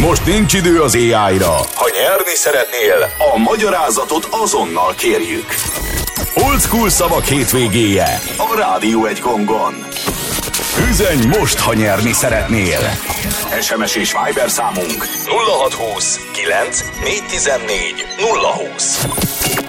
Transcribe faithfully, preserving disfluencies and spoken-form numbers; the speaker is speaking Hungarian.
Most nincs idő az á í-ra. Ha nyerni szeretnél, a magyarázatot azonnal kérjük. Old School szavak hétvégéje a Rádió egy Gongon. Üzenj most, ha nyerni szeretnél. es em es és Viber számunk nulla hat húsz kilenc négy tizennégy nulla húsz.